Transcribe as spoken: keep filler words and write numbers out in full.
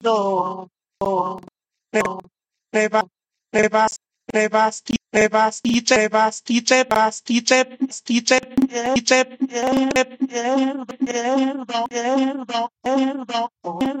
do, do, do, re, ba, re, bas, re, bas, ti, re, bas, ti, che, bas, ti, che, bas, ti, che, ti, che, ti, che,